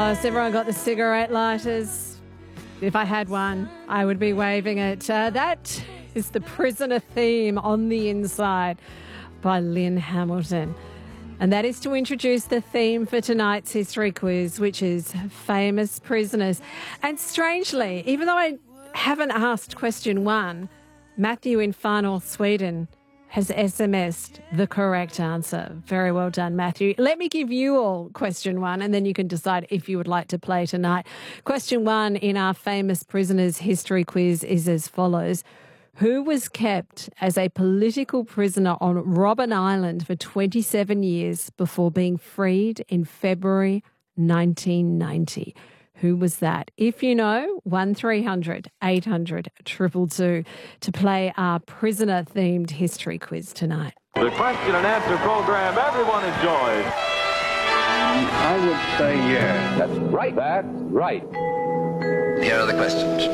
Has everyone got the cigarette lighters? If I had one, I would be waving it. That is the Prisoner theme on the inside by Lynn Hamilton. And that is to introduce the theme for tonight's history quiz, which is famous prisoners. And strangely, even though I haven't asked question one, Matthew in Far North Sweden has SMS'd the correct answer. Very well done, Matthew. Let me give you all question one, and then you can decide if you would like to play tonight. Question one in our famous prisoners history quiz is as follows. Who was kept as a political prisoner on Robben Island for 27 years before being freed in February 1990? Who was that? If you know, 1300 800 222 to play our prisoner-themed history quiz tonight. The question and answer program everyone enjoys. I would say yes. That's right. That's right. Here are the questions.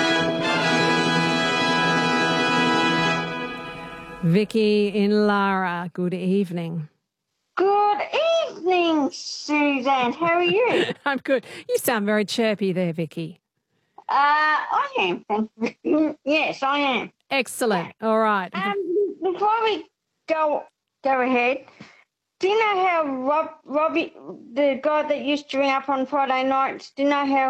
Vicky in Lara, good evening. Good evening, Suzanne. How are you? I'm good. You sound very chirpy there, Vicky. I am. Thank you. Yes, I am. Excellent. All right. Before we go ahead, do you know how Robbie, the guy that used to ring up on Friday nights, do you know how